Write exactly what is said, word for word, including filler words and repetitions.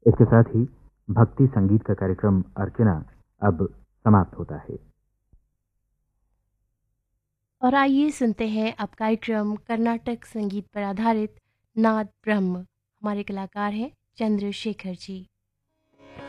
इसके साथ ही भक्ति संगीत का कार्यक्रम अर्चना अब समाप्त होता है। और आइए सुनते हैं अब कार्यक्रम कर्नाटक संगीत पर आधारित नाद ब्रह्म। हमारे कलाकार हैं चंद्रशेखर जी।